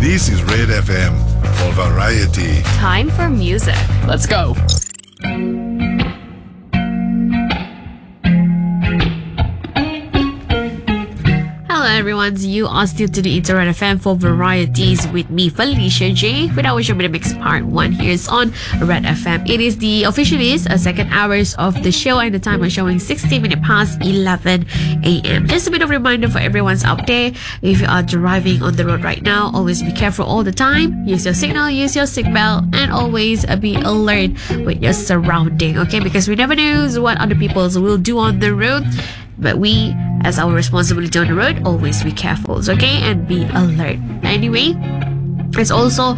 This is Red FM for variety. Time for music. Let's go. Hello everyone, you are still to the Red FM for varieties with me, Felicia J, with our show Mix Part 1 here on Red FM. It is the official second hours of the show, and the time is showing 60 minutes past 11 a.m. Just a bit of reminder for everyone's out there, if you are driving on the road right now, always be careful all the time, use your signal, use your seatbelt, and always be alert with your surrounding, okay? Because we never know what other people will do on the road. But we, as our responsibility on the road, always be careful, okay? And be alert. Anyway, it's also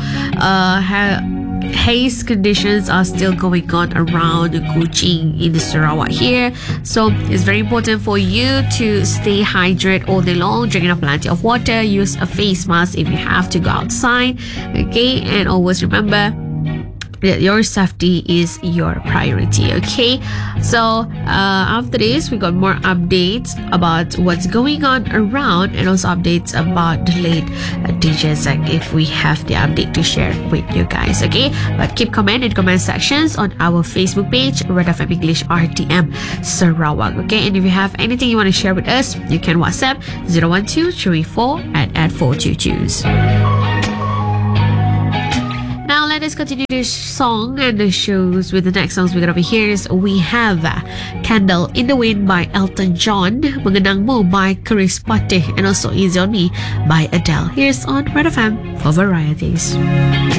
haze conditions are still going on around Kuching in Sarawak here. So it's very important for you to stay hydrated all day long, drink enough plenty of water, use a face mask if you have to go outside, okay? And always remember that your safety is your priority, okay? So after this, we got more updates about what's going on around, and also updates about the late DJ Zack if we have the update to share with you guys, okay? But keep comment in comment sections on our Facebook page, Red FM English RTM Sarawak, okay? And if you have anything you want to share with us, you can WhatsApp 01234@422. Now let us continue this song and the shows with the next songs we got over here. We have Candle in the Wind by Elton John, Mengenangmu by Chris Patih, and also Easy on Me by Adele. Here's on Red FM for varieties.